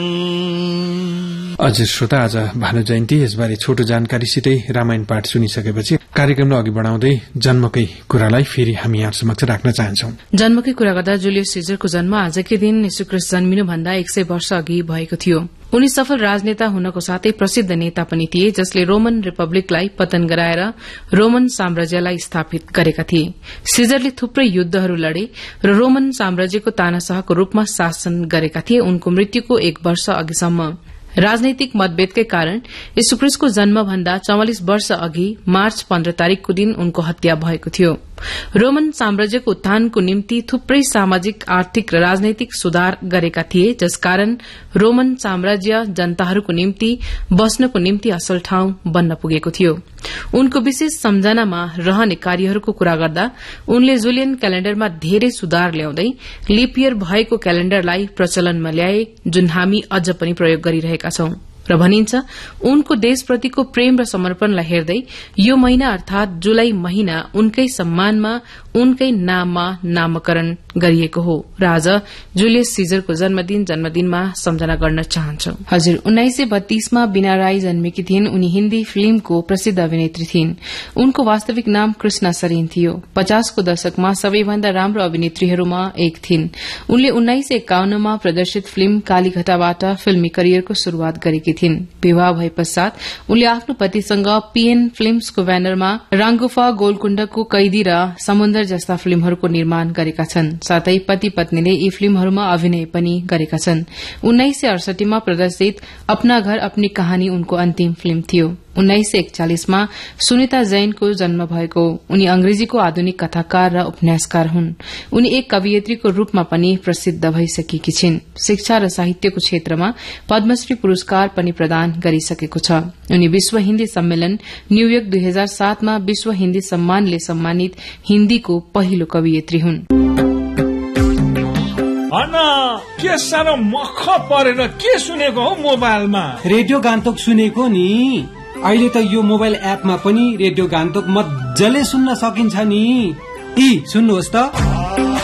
हजुर श्रोता, आज भानु जयन्ती, यसबारे छोटो जानकारीसितै रामायण पाठ सुनिसकेपछि कार्यक्रमलाई अघि बढाउँदै जन्मकै कुरालाई फेरि हामी यहाँ समक्ष राख्न चाहन्छौं। जन्मकै कुरा गर्दा जुलियस सिजरको जन्म आजकै दिन यीशुख्रीष्ट जन्मिनुभन्दा 100 वर्ष अघि भएको थियो। उनी सफल राजनेता हुनको साथै प्रसिद्ध नेता पनि थिए, जसले रोमन रिपब्लिकलाई पतन गराएर रोमन साम्राज्यलाई स्थापित गरेका थिए। सिजरले थुप्रै युद्धहरू लडे र रोमन साम्राज्यको तानाशाहको रूपमा शासन गरेका थिए। उनको मृत्युको 1 वर्ष अघिसम्म राजनैतिक मतभेदकै कारण यीशुख्रीष्टको जन्मभन्दा 44 वर्ष अघि मार्च 15 तारिकको दिन उनको हत्या भएको थियो। रोमन साम्राज्यको उत्थानको निम्ति थुप्रै सामाजिक, आर्थिक र राजनैतिक सुधार गरेका थिए, जसकारण रोमन साम्राज्य जनताहरूको निम्ति बस्नको निम्ति असल ठाउँ बन्न पुगेको थियो। उनको विशेष सम्झनामा रहने कार्यहरूको कुरा गर्दा उनले जुलियन क्यालेण्डरमा धेरै सुधार ल्याउँदै लीप इयर भएको क्यालेण्डरलाई प्रचलनमा ल्याए, जुन हामी अझ पनि प्रयोग गरिरहेका छौं। र भनिन्छ उनको देशप्रतिको प्रेम र समर्पणलाई हेर्दै यो महिना अर्थात जुलाई महिना उनकै सम्मानमा, उनकै नाममा नामकरण गरिएको हो र आज जुलियस सिजरको जन्मदिनमा सम्झना गर्न चाहन्छौ। हजुर, 1932 मा बीना राई जन्मेकी थिइन्। उनी हिन्दी फिल्मको प्रसिद्ध अभिनेत्री थिइन्। उनको वास्तविक नाम कृष्णा सरीन थियो। 50 को दशकमा सबैभन्दा राम्रो अभिनेत्रीहरूमा एक थिइन्। उनले 1951 मा प्रदर्शित फिल्म कालीघटाबाट फिल्मी करियरको शुरूआत गरेकी थिइन्। विवाह भए पश्चात उनले आफ्नो पतिसँग पीएन फिल्म्सको ब्यानरमा राङ्गुफा, गोलकुण्डको कैदी र समुन्दर जस्ता फिल्महरूको निर्माण गरेका छन्। साथै पति पत्नीले यी फिल्महरूमा अभिनय पनि गरेका छन्। 1968 मा प्रदर्शित अपना घर अपनी कहानी उनको अन्तिम फिल्म थियो। 1941 मा सुनिता जैनको जन्म भएको। उनी अंग्रेजीको आधुनिक कथाकार र उपन्यासकार हुन्। उनी एक कवियत्रीको रूपमा पनि प्रसिद्ध भइसकेकी छिन्। शिक्षा र साहित्यको क्षेत्रमा पद्मश्री पुरस्कार पनि प्रदान गरिसकेको छ। उनी विश्व हिन्दी सम्मेलन न्यूयोर्क 2007 मा विश्व हिन्दी सम्मानले सम्मानित हिन्दीको पहिलो कवियत्री हुन्। के साह्रो मख परेर के सुनेको हो मोबाइलमा? रेडियो गान्तोक सुनेको नि। अहिले त यो मोबाइल एपमा पनि रेडियो गान्तोक मज्जाले सुन्न सकिन्छ नि। सुन्नुहोस् त।